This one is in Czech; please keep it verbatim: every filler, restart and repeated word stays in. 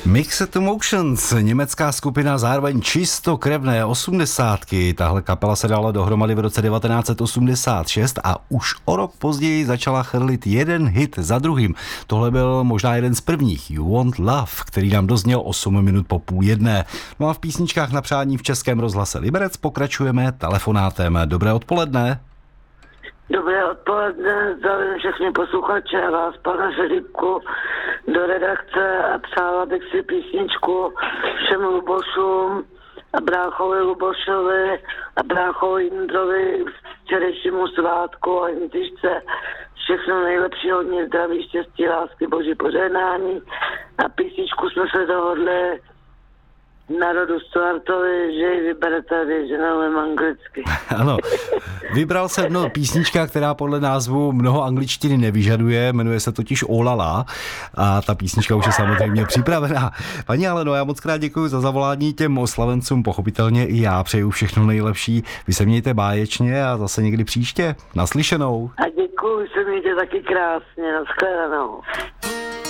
Mixed Emotions, německá skupina, zároveň čistokrevné osmdesátky. Tahle kapela se dala dohromady v roce devatenáct set osmdesát šest a už o rok později začala chrlit jeden hit za druhým. Tohle byl možná jeden z prvních, You Want Love, který nám dozněl osm minut po půl jedné. No a v písničkách na přání v Českém rozhlase Liberec pokračujeme telefonátem. Dobré odpoledne. Dobré odpoledne, zdravím všechny posluchače a vás, pana Filipku, do redakce a přála bych si písničku všem Lubošům a bráchovi Lubošovi a bráchovi Jindrovi včerejšímu svátku a Jindřišce všechno nejlepší, hodně zdraví, štěstí, lásky, boží požehnání. A písničku jsme se dohodli na Rodu Stuartovi, že ji vyberete vy, že nevím anglicky. Ano, vybral jsem no, písnička, která podle názvu mnoho angličtiny nevyžaduje, jmenuje se totiž Olala a ta písnička už je samozřejmě připravená. Paní Aleno, já moc krát děkuji za zavolání těm oslavencům, pochopitelně i já přeju všechno nejlepší. Vy se mějte báječně a zase někdy příště. Naslyšenou. A děkuji, se mějte taky krásně, nashledanou.